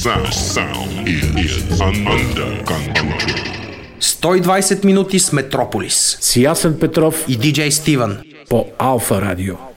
Sound is under control. 120 минути с Метрополис. С Ясен Петров и диджей Стивън по Алфа Радио.